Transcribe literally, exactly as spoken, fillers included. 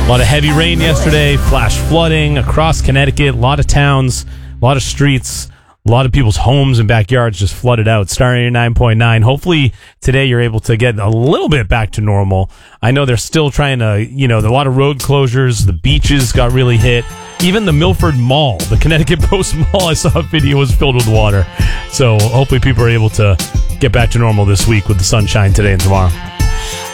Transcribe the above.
A lot of heavy rain yesterday, flash flooding across Connecticut, a lot of towns, a lot of streets, a lot of people's homes and backyards just flooded out. Star nine point nine. Hopefully today you're able to get a little bit back to normal. I know they're still trying to, you know, there are a lot of road closures. The beaches got really hit. Even the Milford Mall, the Connecticut Post Mall, I saw a video was filled with water. So hopefully people are able to get back to normal this week with the sunshine today and tomorrow.